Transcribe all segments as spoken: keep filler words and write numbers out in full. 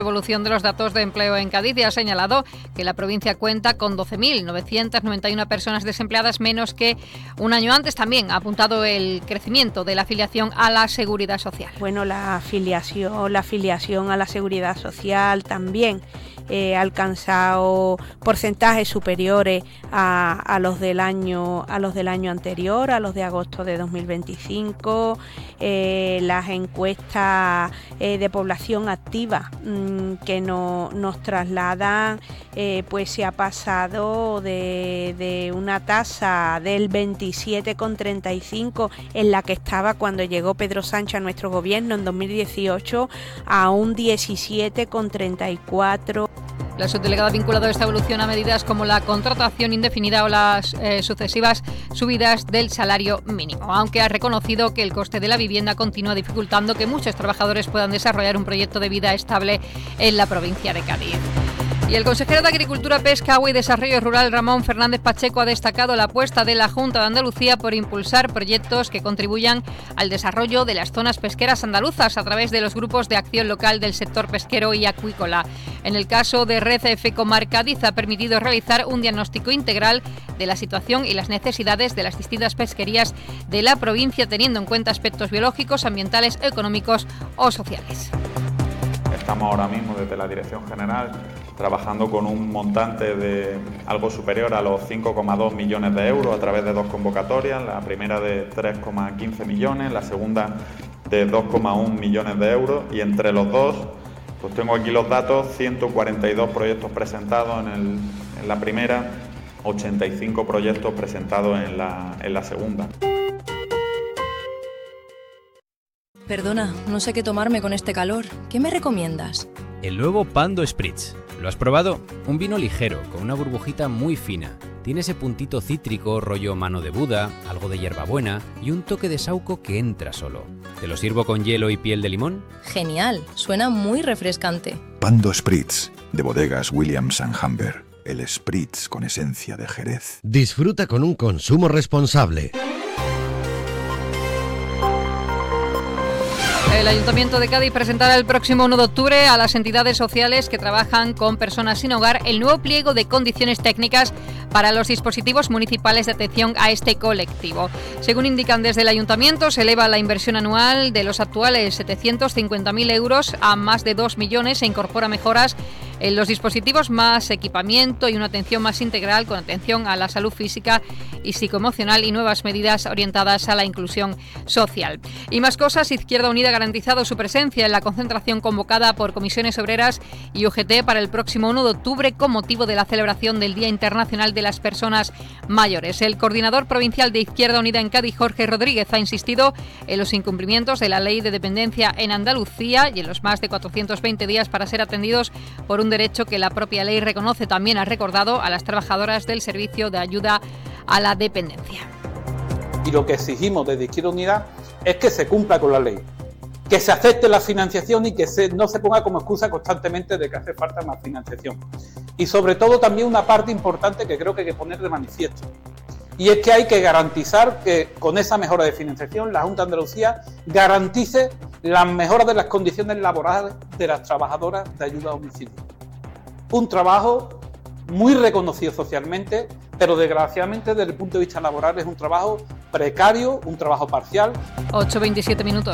Evolución de los datos de empleo en Cádiz y ha señalado que la provincia cuenta con doce mil novecientas noventa y una personas desempleadas menos que un año antes. También ha apuntado el crecimiento de la afiliación a la Seguridad Social. Bueno, la afiliación, la afiliación a la Seguridad Social también eh, ha alcanzado porcentajes superiores a, a los del año a los del año anterior, a los de agosto de dos mil veinticinco. Eh, las encuestas eh, de población activa mmm, que no, nos trasladan, eh, pues se ha pasado de, de una tasa del veintisiete coma treinta y cinco en la que estaba cuando llegó Pedro Sánchez a nuestro gobierno en dos mil dieciocho a un diecisiete coma treinta y cuatro. La subdelegada ha vinculado esta evolución a medidas como la contratación indefinida o las eh, sucesivas subidas del salario mínimo, aunque ha reconocido que el coste de la vivienda continúa dificultando que muchos trabajadores puedan desarrollar un proyecto de vida estable en la provincia de Cádiz. Y el consejero de Agricultura, Pesca, Agua y Desarrollo Rural, Ramón Fernández Pacheco, ha destacado la apuesta de la Junta de Andalucía por impulsar proyectos que contribuyan al desarrollo de las zonas pesqueras andaluzas a través de los grupos de acción local del sector pesquero y acuícola. En el caso de Red FECOMAR Cádiz, ha permitido realizar un diagnóstico integral de la situación y las necesidades de las distintas pesquerías de la provincia, teniendo en cuenta aspectos biológicos, ambientales, económicos o sociales. Estamos ahora mismo desde la Dirección General trabajando con un montante de algo superior a los cinco coma dos millones de euros a través de dos convocatorias, la primera de tres coma quince millones, la segunda de dos coma uno millones de euros, y entre los dos, pues tengo aquí los datos: ciento cuarenta y dos proyectos presentados en, el, en la primera, ochenta y cinco proyectos presentados en la, en la segunda. Perdona, no sé qué tomarme con este calor. ¿Qué me recomiendas? El nuevo Pando Spritz. ¿Lo has probado? Un vino ligero, con una burbujita muy fina. Tiene ese puntito cítrico, rollo mano de Buda, algo de hierbabuena y un toque de saúco que entra solo. ¿Te lo sirvo con hielo y piel de limón? Genial, suena muy refrescante. Pando Spritz, de bodegas Williams and Humber. El Spritz con esencia de Jerez. Disfruta con un consumo responsable. El Ayuntamiento de Cádiz presentará el próximo uno de octubre a las entidades sociales que trabajan con personas sin hogar el nuevo pliego de condiciones técnicas para los dispositivos municipales de atención a este colectivo. Según indican desde el Ayuntamiento, se eleva la inversión anual de los actuales setecientos cincuenta mil euros a más de dos millones e incorpora mejoras en los dispositivos, más equipamiento y una atención más integral con atención a la salud física y psicoemocional y nuevas medidas orientadas a la inclusión social. Y más cosas: Izquierda Unida ha garantizado su presencia en la concentración convocada por Comisiones Obreras y U G T para el próximo uno de octubre con motivo de la celebración del Día Internacional de las Personas Mayores. El coordinador provincial de Izquierda Unida en Cádiz, Jorge Rodríguez, ha insistido en los incumplimientos de la Ley de Dependencia en Andalucía y en los más de cuatrocientos veinte días para ser atendidos por un derecho que la propia ley reconoce. También ha recordado a las trabajadoras del Servicio de Ayuda a la Dependencia. Y lo que exigimos desde Izquierda Unida es que se cumpla con la ley, que se acepte la financiación y que se, no se ponga como excusa constantemente de que hace falta más financiación. Y sobre todo también una parte importante que creo que hay que poner de manifiesto, y es que hay que garantizar que con esa mejora de financiación la Junta de Andalucía garantice las mejoras de las condiciones laborales de las trabajadoras de ayuda a domicilio. Un trabajo muy reconocido socialmente, pero desgraciadamente desde el punto de vista laboral es un trabajo precario, un trabajo parcial. ocho veintisiete minutos.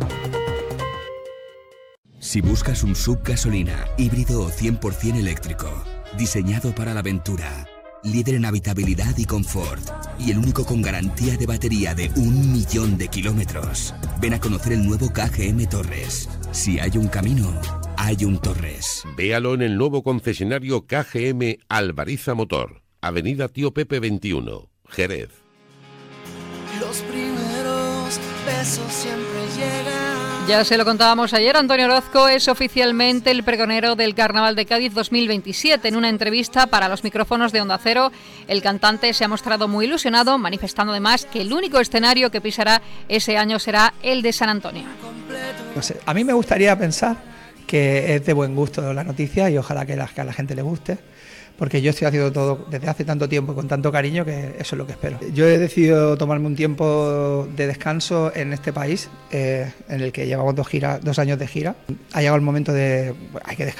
Si buscas un S U V gasolina, híbrido o cien por ciento eléctrico, diseñado para la aventura, líder en habitabilidad y confort, y el único con garantía de batería de un millón de kilómetros, ven a conocer el nuevo K G M Torres. Si hay un camino, hay un Torres. Véalo en el nuevo concesionario K G M Alvariza Motor, Avenida Tío Pepe veintiuno, Jerez. Los primeros besos siempre llegan. Ya se lo contábamos ayer, Antonio Orozco es oficialmente el pregonero del Carnaval de Cádiz dos mil veintisiete. En una entrevista para los micrófonos de Onda Cero, el cantante se ha mostrado muy ilusionado, manifestando además que el único escenario que pisará ese año será el de San Antonio. No sé, a mí me gustaría pensar que es de buen gusto la noticia y ojalá que, la, que a la gente le guste, porque yo estoy haciendo todo desde hace tanto tiempo y con tanto cariño que eso es lo que espero. Yo he decidido tomarme un tiempo de descanso en este país, eh, en el que llevamos dos, gira, dos años de gira. Ha llegado el momento de... hay que descansar.